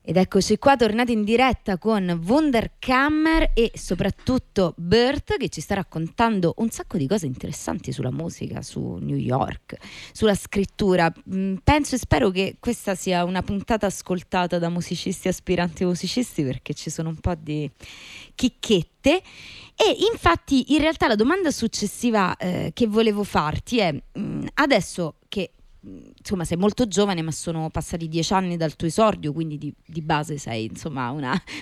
Ed eccoci qua tornati in diretta con Wunderkammer e soprattutto Bert, che ci sta raccontando un sacco di cose interessanti sulla musica, su New York, sulla scrittura. Penso e spero che questa sia una puntata ascoltata da musicisti e aspiranti musicisti, perché ci sono un po' di chicchette. E infatti in realtà la domanda successiva che volevo farti è adesso che insomma sei molto giovane, ma sono passati 10 anni dal tuo esordio, quindi di base sei insomma una